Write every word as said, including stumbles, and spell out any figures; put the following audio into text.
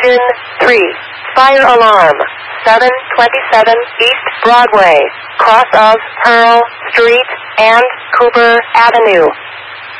Engine three. Fire alarm. seven twenty-seven East Broadway, cross of Pearl Street and Cooper Avenue.